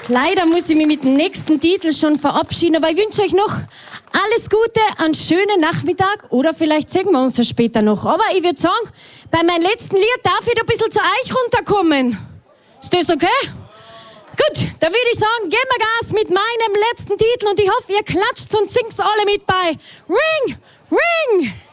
Leider muss ich mich mit dem nächsten Titel schon verabschieden, aber ich wünsche euch noch alles Gute, einen schönen Nachmittag oder vielleicht sehen wir uns ja später noch. Aber ich würde sagen, bei meinem letzten Lied darf ich ein bisschen zu euch runterkommen. Ist das okay? Gut, dann würde ich sagen, geben wir Gas mit meinem letzten Titel und ich hoffe, ihr klatscht und singt alle mit bei Ring, Ring!